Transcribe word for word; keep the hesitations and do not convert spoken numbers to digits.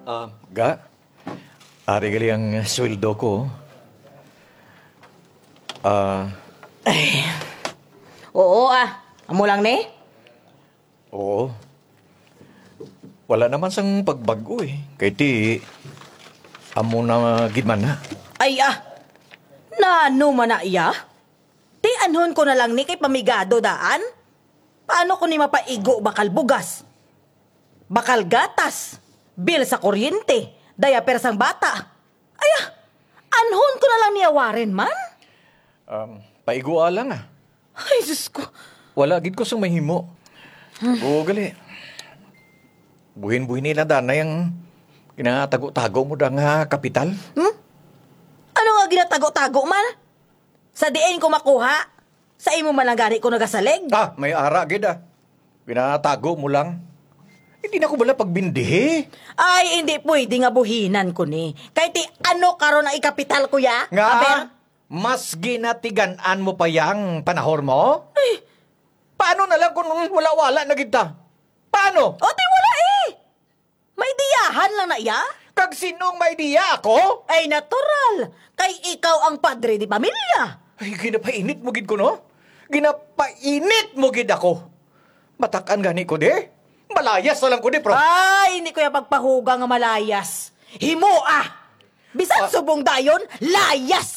Ah, ga? Ari gali ang sweldo ko. Ah, Oo ah. Amo lang ni? oo. Wala naman sang pagbago eh. Kay ti, amo na gidman na. Ay ah. Nano man na iya? Ti anhon ko na lang ni kay pamigado daan? Paano ko ni mapaigo bakal bugas? Bakal gatas? Bil sa kuryente? Diaper sang bata? Ay ah. Anhon ko na lang ni awarin man? Um, paigua lang ah. Ay, Diyos ko. Wala gid ko sang mahimo. Oo, gali. Buhin-buhin nila dana yung kinatago-tago mo da nga kapital. Hmm? Ano nga ginatago-tago man? Sa diin ko makuha? Sa imo man lang gani ko nagasalig? Ah, may ara gid ah. Kinatago mo lang. Hindi na ko bala pagbindihi. Ay, hindi pwede nga buhinan ko ni. Kahit ti ano karon ang ikapital ko ya? Nga, Aber? mas ginatigan-an mo pa yang panahor mo? Ay, Paano na lang kung wala-wala na kita? Paano? o ti wala eh. May diyahan lang na iya? Kag sinong may diya ako? Ay, natural. Kay ikaw ang padre di pamilya. Ay, ginapainit mo gid ko, no? Ginapainit mo gid ako. Matakan gani ko, di? Malayas na lang ko, di, pro. Ay, hindi ko yung pagpahuga nga malayas. Himo ah! Bisan Ah. subong dayon, layas